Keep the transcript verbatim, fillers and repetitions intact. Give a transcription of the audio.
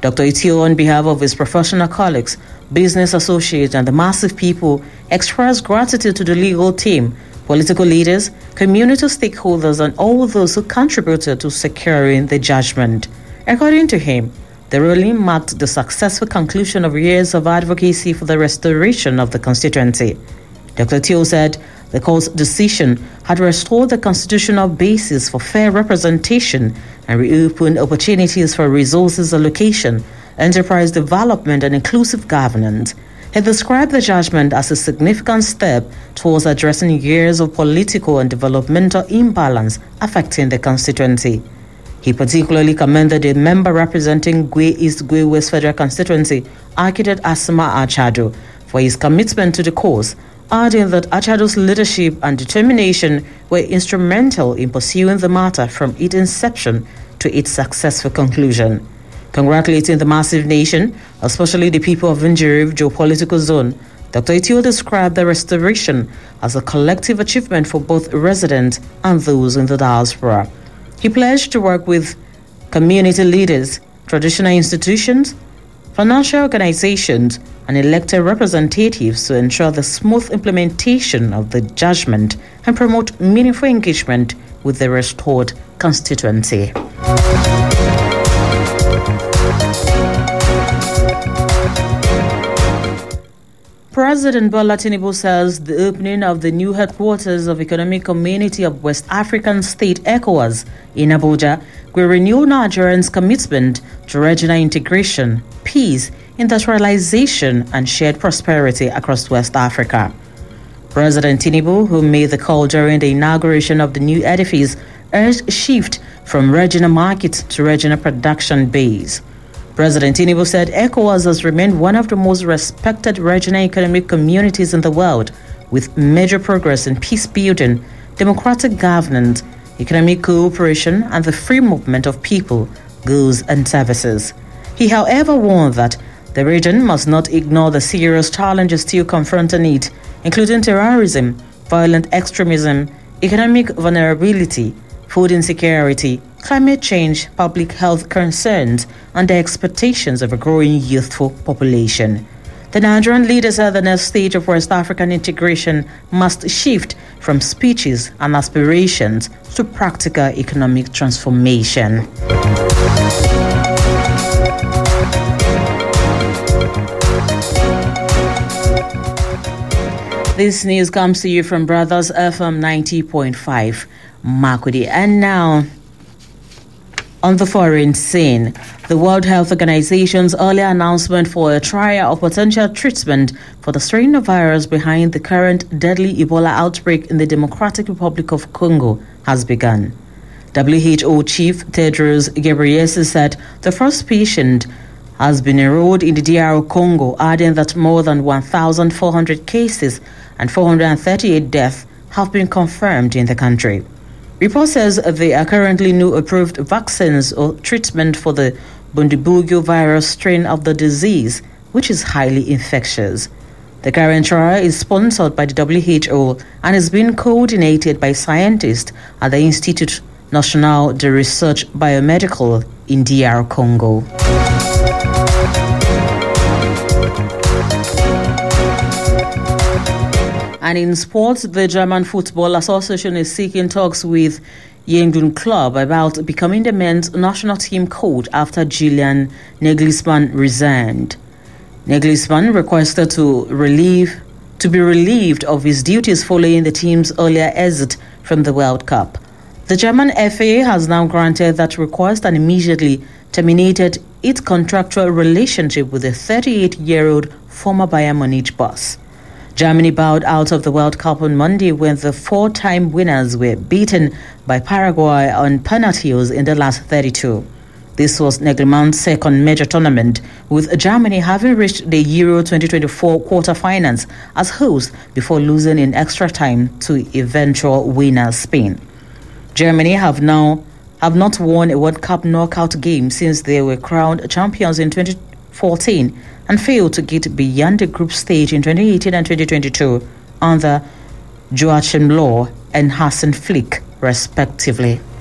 Doctor Itio, on behalf of his professional colleagues, business associates, and the massive people, expressed gratitude to the legal team, political leaders, community stakeholders, and all those who contributed to securing the judgment. According to him, the ruling marked the successful conclusion of years of advocacy for the restoration of the constituency. Doctor Teo said the court's decision had restored the constitutional basis for fair representation and reopened opportunities for resources allocation, enterprise development, and inclusive governance. He described the judgment as a significant step towards addressing years of political and developmental imbalance affecting the constituency. He particularly commended the member representing Gwe East Gwe West Federal Constituency, Architect Asma Achado, for his commitment to the cause, adding that Achado's leadership and determination were instrumental in pursuing the matter from its inception to its successful conclusion. Congratulating the massive nation, especially the people of Njiriv geopolitical zone, Doctor Itio described the restoration as a collective achievement for both residents and those in the diaspora. He pledged to work with community leaders, traditional institutions, financial organizations, and elected representatives to ensure the smooth implementation of the judgment and promote meaningful engagement with the restored constituency. President Bola Tinubu says the opening of the new headquarters of Economic Community of West African State ECOWAS in Abuja will renew Nigerians' commitment to regional integration, peace, industrialization, and shared prosperity across West Africa. President Tinubu, who made the call during the inauguration of the new edifice, urged a shift from regional market to regional production base. President Tinubu said ECOWAS has remained one of the most respected regional economic communities in the world, with major progress in peace building, democratic governance, economic cooperation, and the free movement of people, goods, and services. He, however, warned that the region must not ignore the serious challenges still confronting it, including terrorism, violent extremism, economic vulnerability, food insecurity, climate change, public health concerns, and the expectations of a growing youthful population. The Nigerian leaders at the next stage of West African integration must shift from speeches and aspirations to practical economic transformation. This news comes to you from Brothers F M ninety point five, Makurdi. And now, on the foreign scene, the World Health Organization's earlier announcement for a trial of potential treatment for the strain of virus behind the current deadly Ebola outbreak in the Democratic Republic of Congo has begun. W H O Chief Tedros Ghebreyesus said the first patient has been enrolled in the D R Congo, adding that more than one thousand four hundred cases and four hundred thirty-eight deaths have been confirmed in the country. Report says there are currently no approved vaccines or treatment for the Bundibugyo virus strain of the disease, which is highly infectious. The current trial is sponsored by the W H O and is being coordinated by scientists at the Institut National de Recherche Biomedical in D R Congo. And in sports, the German Football Association is seeking talks with Jürgen Klopp about becoming the men's national team coach after Julian Nagelsmann resigned. Nagelsmann requested to relieve to be relieved of his duties following the team's earlier exit from the World Cup. The German F A has now granted that request and immediately terminated its contractual relationship with the thirty-eight-year-old former Bayern Munich boss. Germany bowed out of the World Cup on Monday when the four-time winners were beaten by Paraguay on penalties in the last thirty-two. This was Nagelsmann's second major tournament, with Germany having reached the Euro twenty twenty-four quarterfinals as host before losing in extra time to eventual winner Spain. Germany have now have not won a World Cup knockout game since they were crowned champions in twenty fourteen and failed to get beyond the group stage in twenty eighteen and twenty twenty-two under Joachim Löw and Hansi Flick, respectively.